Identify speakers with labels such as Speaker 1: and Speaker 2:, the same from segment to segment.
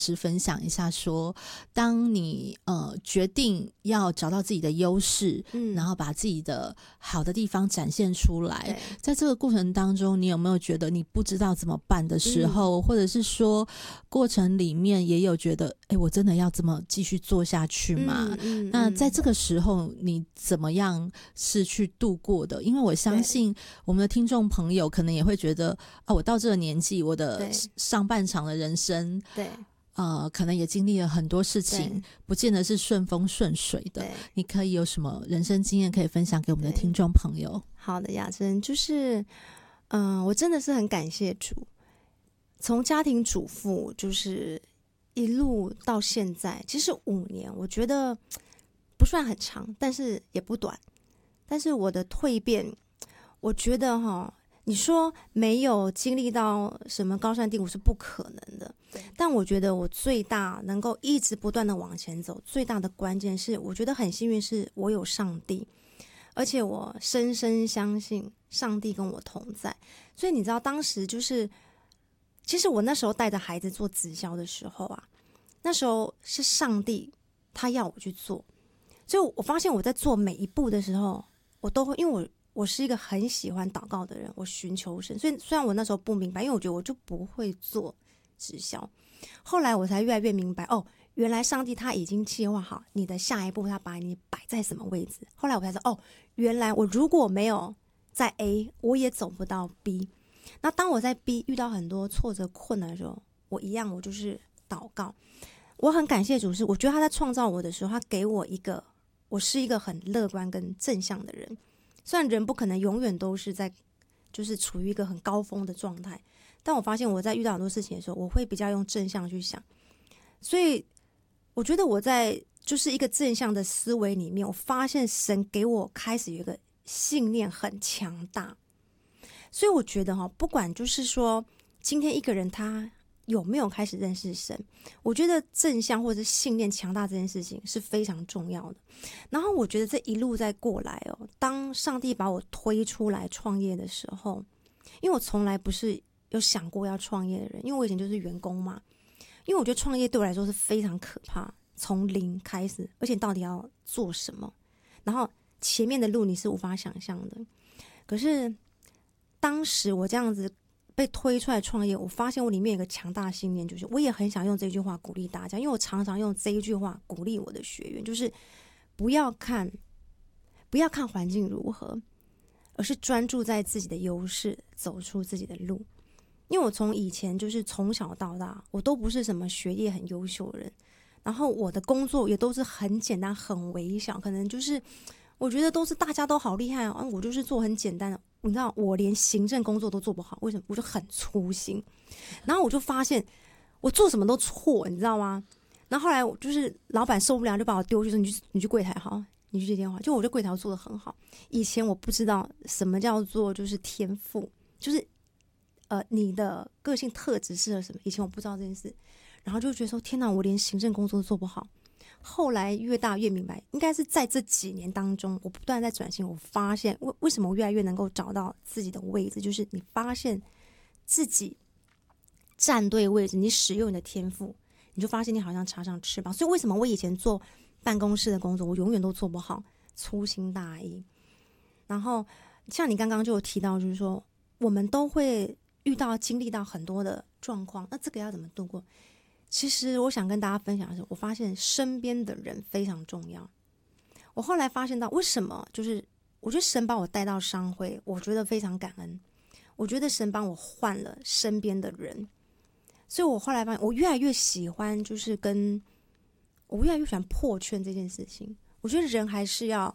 Speaker 1: 是分享一下说，当你决定要找到自己的优势，然后把自己的好的地方展现出来，在这个过程当中你有没有觉得你不知道怎么办的时候，或者是说过程里面也有觉得我真的要这么继续做下去吗？那在这个时候你怎么样是去度过的？因为我相信我们的听众朋友可能也会觉得我到这个年纪，我的上半场的人生可能也经历了很多事情，不见得是顺风顺水的。你可以有什么人生经验可以分享给我们的听众朋友？
Speaker 2: 好的，雅珍，就是我真的是很感谢主，从家庭主妇就是一路到现在，其实5年我觉得不算很长，但是也不短。但是我的蜕变，我觉得你说没有经历到什么高山低谷是不可能的，但我觉得我最大能够一直不断的往前走，最大的关键是我觉得很幸运是我有上帝，而且我深深相信上帝跟我同在。所以你知道当时就是其实我那时候带着孩子做直销的时候啊，那时候是上帝他要我去做，所以我发现我在做每一步的时候，我都会，因为我是一个很喜欢祷告的人，我寻求神，所以虽然我那时候不明白，因为我觉得我就不会做直销，后来我才越来越明白，原来上帝他已经计划好你的下一步，他把你摆在什么位置。后来我才知道，原来我如果没有在 A， 我也走不到 B。那当我在 B 遇到很多挫折困难的时候，我就是祷告。我很感谢主，是我觉得他在创造我的时候，他给我我是一个很乐观跟正向的人。虽然人不可能永远都是就是处于一个很高峰的状态，但我发现我在遇到很多事情的时候，我会比较用正向去想。所以我觉得我在就是一个正向的思维里面，我发现神给我开始有一个信念很强大。所以我觉得不管就是说今天一个人他有没有开始认识神，我觉得正向或者是信念强大这件事情是非常重要的。然后我觉得这一路再过来当上帝把我推出来创业的时候，因为我从来不是有想过要创业的人，因为我以前就是员工嘛。因为我觉得创业对我来说是非常可怕，从零开始，而且到底要做什么，然后前面的路你是无法想象的。可是当时我这样子被推出来创业，我发现我里面有一个强大的信念，就是我也很想用这句话鼓励大家，因为我常常用这一句话鼓励我的学员，就是不要看环境如何，而是专注在自己的优势，走出自己的路。因为我从以前就是从小到大，我都不是什么学业很优秀的人，然后我的工作也都是很简单很微小，可能就是我觉得都是大家都好厉害我就是做很简单的。你知道我连行政工作都做不好，为什么？我就很粗心，然后我就发现我做什么都错，你知道吗？然后后来就是老板受不了，就把我丢去说你去柜台好，你去接电话。就我在柜台做得很好。以前我不知道什么叫做就是天赋，就是你的个性特质适合什么，以前我不知道这件事，然后就觉得说天哪，我连行政工作都做不好。后来越大越明白，应该是在这几年当中，我不断在转型，我发现为什么我越来越能够找到自己的位置，就是你发现自己站对位置，你使用你的天赋，你就发现你好像插上翅膀。所以为什么我以前做办公室的工作，我永远都做不好，粗心大意。然后像你刚刚就有提到，就是说我们都会经历到很多的状况，那这个要怎么度过？其实我想跟大家分享的是，我发现身边的人非常重要。我后来发现到为什么，就是我觉得神把我带到商会，我觉得非常感恩。我觉得神帮我换了身边的人，所以我后来发现我越来越喜欢，我越来越喜欢破圈这件事情。我觉得人还是要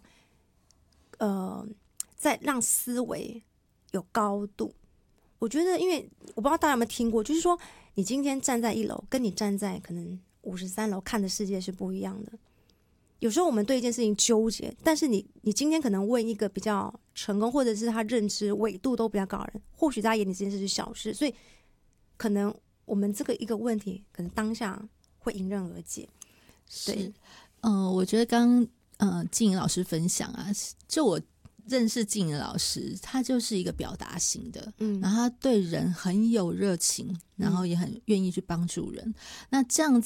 Speaker 2: 再让思维有高度。我觉得因为我不知道大家有没有听过，就是说你今天站在1楼跟你站在可能53楼看的世界是不一样的。有时候我们对一件事情纠结，但是你今天可能问一个比较成功或者是他认知纬度都比较高的人，或许在他眼里这件事是小事，所以可能我们这个一个问题可能当下会迎刃而解。对，
Speaker 1: 我觉得刚静莹老师分享啊，就我认识静怡老师，他就是一个表达型的，然后他对人很有热情，然后也很愿意去帮助人。那这样